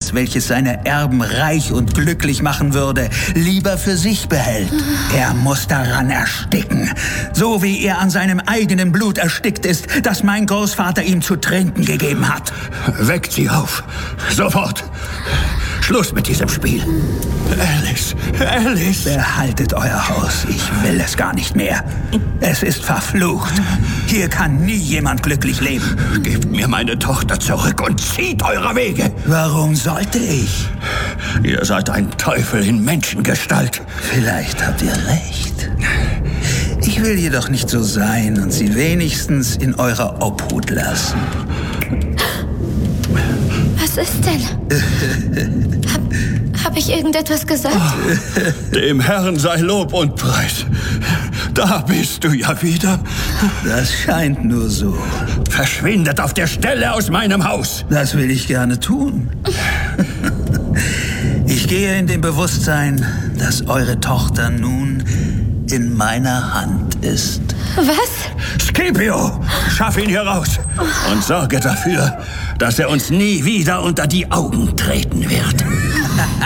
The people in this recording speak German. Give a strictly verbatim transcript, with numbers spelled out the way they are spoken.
nichts, welches seine Erben reich und glücklich machen würde, lieber für sich behält. Er muss daran ersticken, so wie er an seinem eigenen Blut erstickt ist, das mein Großvater ihm zu trinken gegeben hat. Weckt sie auf. Sofort. Schluss mit diesem Spiel. Alice, Alice. Behaltet euer Haus. Ich will es gar nicht mehr. Es ist verflucht. Hier kann nie jemand glücklich leben. Gebt mir meine Tochter zurück und zieht eure Wege. Warum sollte ich? Ihr seid ein Teufel in Menschengestalt. Vielleicht habt ihr recht. Ich will jedoch nicht so sein und sie wenigstens in eurer Obhut lassen. Was ist denn? Hab, hab ich irgendetwas gesagt? Oh, dem Herrn sei Lob und Preis. Da bist du ja wieder. Das scheint nur so. Verschwindet auf der Stelle aus meinem Haus. Das will ich gerne tun. Ich gehe in dem Bewusstsein, dass eure Tochter nun in meiner Hand ist. Was? Scipio, schaff ihn hier raus und sorge dafür, dass er uns nie wieder unter die Augen treten wird.